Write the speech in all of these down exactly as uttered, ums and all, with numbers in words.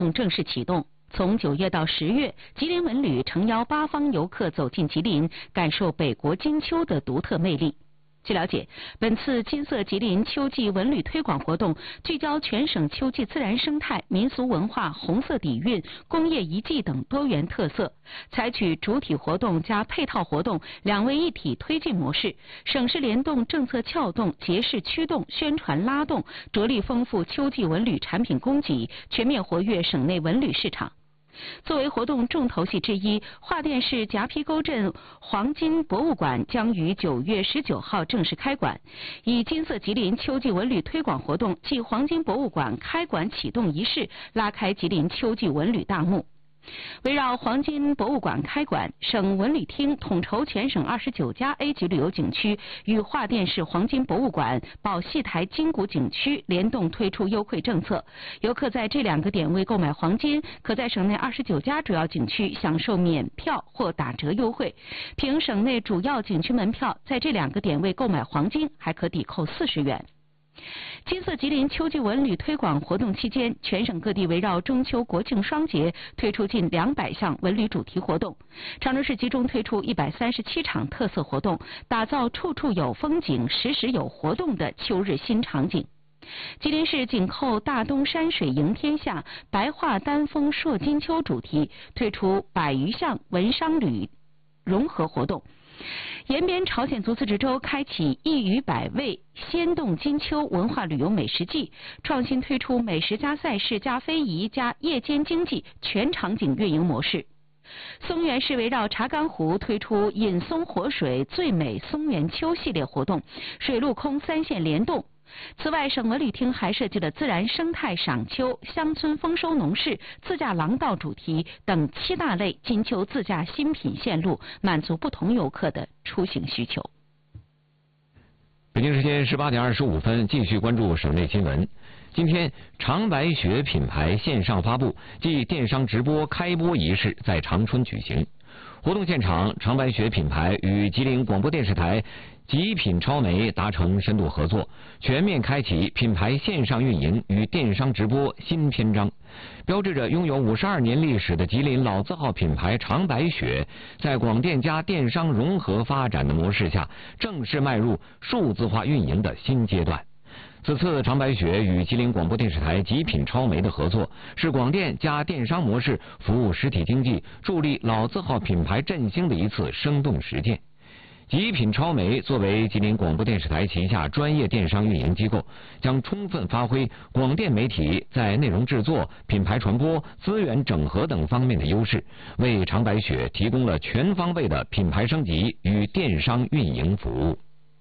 正式启动。从九月到十月，吉林文旅诚邀八方游客走进吉林，感受北国金秋的独特魅力。据了解，本次金色吉林秋季文旅推广活动聚焦全省秋季自然生态、民俗文化、红色底蕴、工业遗迹等多元特色，采取主体活动加配套活动两位一体推进模式，省市联动、政策撬动、节市驱动、宣传拉动，着力丰富秋季文旅产品供给，全面活跃省内文旅市场。作为活动重头戏之一，桦甸市夹皮沟镇黄金博物馆将于九月十九号正式开馆，以金色吉林秋季文旅推广活动暨黄金博物馆开馆启动仪式拉开吉林秋季文旅大幕。围绕黄金博物馆开馆，省文旅厅统筹全省二十九家 A 级旅游景区与桦甸市黄金博物馆、宝戏台金谷景区联动推出优惠政策，游客在这两个点位购买黄金，可在省内二十九家主要景区享受免票或打折优惠。凭省内主要景区门票，在这两个点位购买黄金还可抵扣四十元。金色吉林秋季文旅推广活动期间，全省各地围绕中秋国庆双节推出近两百项文旅主题活动。常州市集中推出一百三十七场特色活动，打造处处有风景、时时有活动的秋日新场景。吉林市紧扣大东山水迎天下、白桦丹枫烁金秋主题，推出百余项文商旅融合活动。延边朝鲜族自治州开启一鱼百味鲜动金秋文化旅游美食季，创新推出美食加赛事加非遗加夜间经济全场景运营模式。松原市围绕查干湖推出饮松活水最美松原秋系列活动，水陆空三线联动。此外，省文旅厅还设计了自然生态赏秋、乡村丰收农事、自驾廊道主题等七大类金秋自驾新品线路，满足不同游客的出行需求。 北京时间十八点二十五分，继续关注省内新闻。今天，长白雪品牌线上发布暨电商直播开播仪式在长春举行。活动现场，长白雪品牌与吉林广播电视台极品超媒达成深度合作，全面开启品牌线上运营与电商直播新篇章，标志着拥有五十二年历史的吉林老字号品牌长白雪，在广电加电商融合发展的模式下，正式迈入数字化运营的新阶段。此次长白雪与吉林广播电视台极品超媒的合作，是广电加电商模式服务实体经济、助力老字号品牌振兴的一次生动实践。极品超媒作为吉林广播电视台旗下专业电商运营机构，将充分发挥广电媒体在内容制作、品牌传播、资源整合等方面的优势，为长白雪提供了全方位的品牌升级与电商运营服务。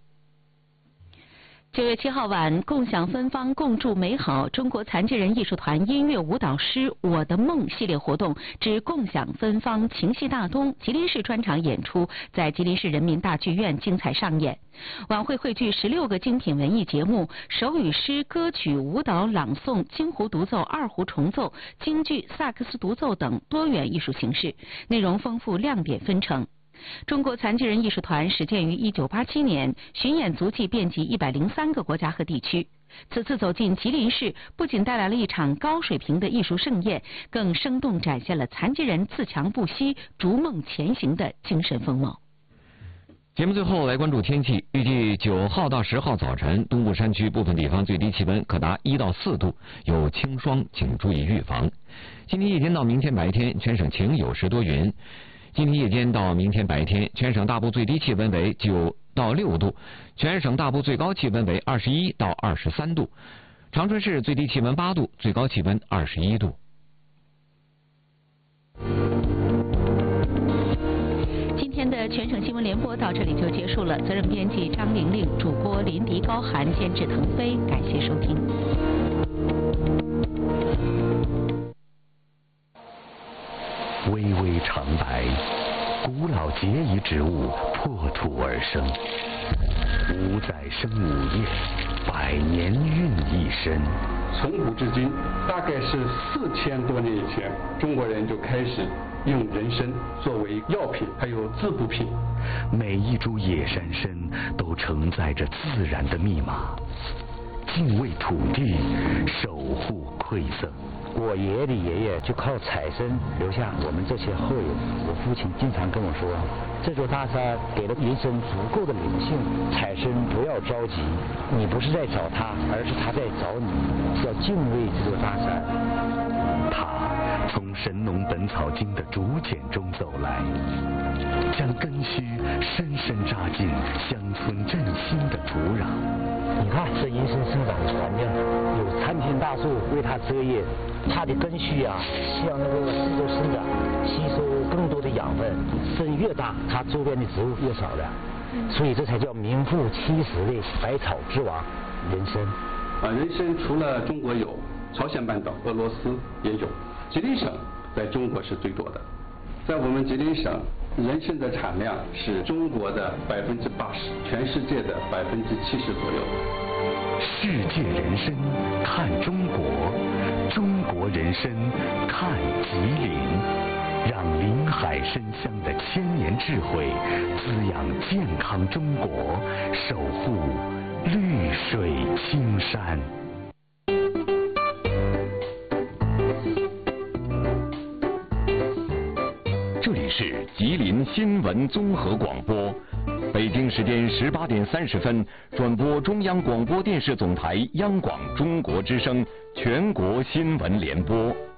九月七号晚，共享芬芳，共筑美好中国残疾人艺术团音乐舞蹈师我的梦系列活动之共享芬芳情系大东吉林市专场演出在吉林市人民大剧院精彩上演。晚会汇聚十六个精品文艺节目、手语诗、歌曲、舞蹈、朗诵、京胡独奏、二胡重奏、京剧、萨克斯独奏等多元艺术形式，内容丰富，亮点纷呈。中国残疾人艺术团始建于一九八七年，巡演足迹遍及一百零三个国家和地区。此次走进吉林市，不仅带来了一场高水平的艺术盛宴，更生动展现了残疾人自强不息、逐梦前行的精神风貌。 节目最后来关注天气，预计九号到十号早晨，东部山区部分地方最低气温可达一到四度，有轻霜，请注意预防。今天夜间到明天白天，全省晴有时多云。今天夜间到明天白天，全省大部最低气温为九到六度，全省大部最高气温为二十一到二十三度。长春市最低气温八度，最高气温二十一度。 今天的全省新闻联播到这里就结束了，责任编辑张玲玲，主播林迪、高涵，监制腾飞，感谢收听。 巍巍长白，古老结遗植物破土而生，五载生五叶，百年孕一身。 从古至今，大概是四千多年以前，中国人就开始用人参作为药品，还有滋补品。 每一株野山参都承载着自然的密码，敬畏土地，守护馈赠。 我爷爷的爷爷就靠采参留下我们这些后人。我父亲经常跟我说，这座大山给了人参足够的灵性，采参不要着急，你不是在找它，而是它在找你，要敬畏这座大山。 他从《神农本草经》的竹简中走来，将根须深深扎进乡村振兴的土壤。 你看这人参生长的环境，有参天大树为它遮叶，它的根须啊向那个四周生长，吸收更多的养分。根越大，它周边的植物越少的，所以这才叫名副其实的百草之王人参。 啊，人参除了中国有，朝鲜半岛、俄罗斯也有，吉林省在中国是最多的。在我们吉林省，人参的产量是中国的百分之八十，全世界的百分之七十左右。 世界人参看中国，中国人参看吉林，让林海参香的千年智慧滋养健康中国，守护绿水青山。 这里是吉林新闻综合广播，北京时间十八点三十分转播中央广播电视总台央广中国之声全国新闻联播。